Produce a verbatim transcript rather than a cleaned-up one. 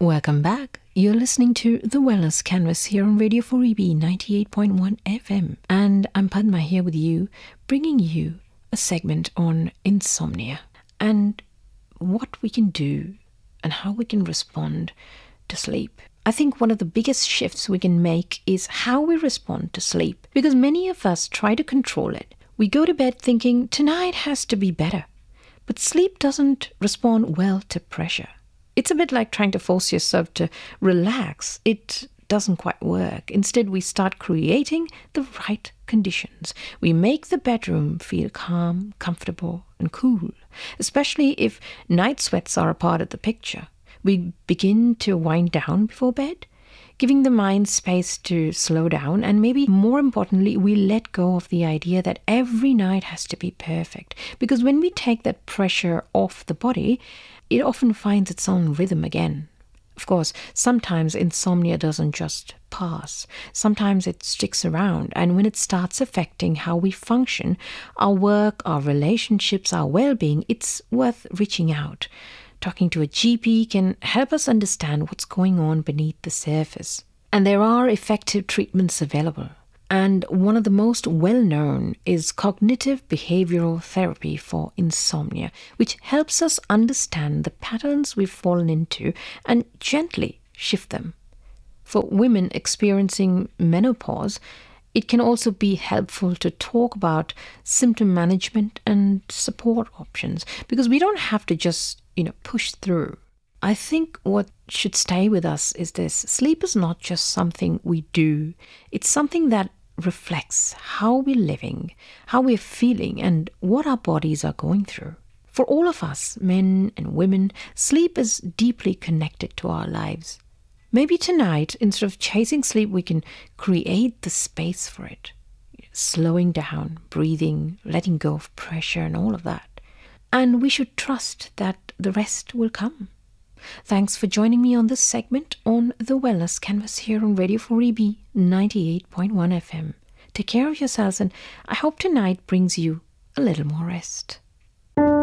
Welcome back. You're listening to The Wellness Canvas here on Radio four E B ninety-eight point one F M. And I'm Padma here with you, bringing you a segment on insomnia and what we can do and how we can respond to sleep. I think one of the biggest shifts we can make is how we respond to sleep, because many of us try to control it. We go to bed thinking tonight has to be better, but sleep doesn't respond well to pressure. It's a bit like trying to force yourself to relax. It doesn't quite work. Instead, we start creating the right conditions. We make the bedroom feel calm, comfortable, and cool, especially if night sweats are a part of the picture. We begin to wind down before bed, giving the mind space to slow down, and maybe more importantly, we let go of the idea that every night has to be perfect. Because when we take that pressure off the body, it often finds its own rhythm again. Of course, sometimes insomnia doesn't just pass. Sometimes it sticks around, and when it starts affecting how we function, our work, our relationships, our well-being, it's worth reaching out. Talking to a G P can help us understand what's going on beneath the surface. And there are effective treatments available. And one of the most well-known is cognitive behavioral therapy for insomnia, which helps us understand the patterns we've fallen into and gently shift them. For women experiencing menopause, it can also be helpful to talk about symptom management and support options, because we don't have to just, you know, push through. I think what should stay with us is this: sleep is not just something we do. It's something that reflects how we're living, how we're feeling, and what our bodies are going through. For all of us, men and women, sleep is deeply connected to our lives. Maybe tonight, instead of chasing sleep, we can create the space for it. Slowing down, breathing, letting go of pressure and all of that. And we should trust that the rest will come. Thanks for joining me on this segment on The Wellness Canvas here on Radio four E B ninety-eight point one F M. Take care of yourselves, and I hope tonight brings you a little more rest.